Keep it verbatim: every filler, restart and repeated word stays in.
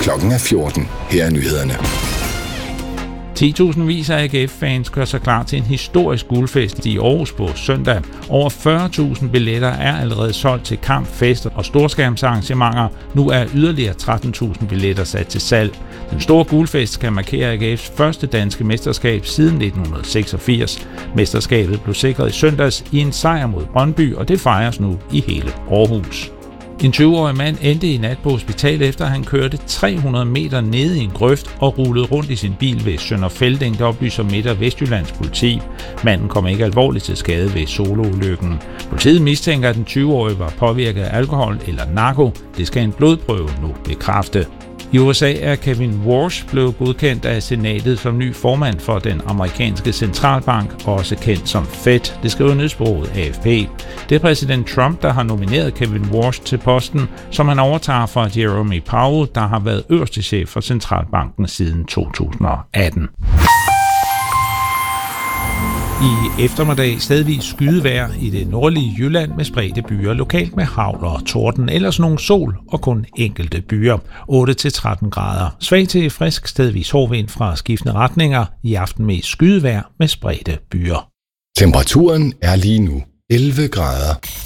Klokken er fjorten. Her er nyhederne. ti tusindvis af A G F-fans gør sig klar til en historisk guldfest i Aarhus på søndag. Over fyrre tusind billetter er allerede solgt til kamp, fest og storskærmsarrangementer. Nu er yderligere tretten tusind billetter sat til salg. Den store guldfest kan markere A G F's første danske mesterskab siden nitten seksogfirs. Mesterskabet blev sikret i søndags i en sejr mod Brøndby, og det fejres nu i hele Aarhus. En tyve-årig mand endte i nat på hospitalet, efter han kørte tre hundrede meter ned i en grøft og rullede rundt i sin bil ved Sønder Felding, der oplyser Midt- og Vestjyllands politi. Manden kom ikke alvorligt til skade ved soloulykken. Politiet mistænker, at den tyve-årige var påvirket af alkohol eller narko. Det skal en blodprøve nu bekræfte. I U S A er Kevin Warsh blevet godkendt af senatet som ny formand for den amerikanske centralbank, også kendt som Fed. Det skriver nyhedsbureauet A F P. Det er præsident Trump, der har nomineret Kevin Warsh til posten, som han overtager fra Jerome Powell, der har været øverste chef for centralbanken siden to tusind og atten. I eftermiddag stedvis skydevejr i det nordlige Jylland med spredte byer, lokalt med hagl og torden, ellers nogle sol og kun enkelte byer. otte til tretten grader. Svag til frisk stedvis hård vind fra skiftende retninger. I aften med skydevejr med spredte byer. Temperaturen er lige nu elleve grader.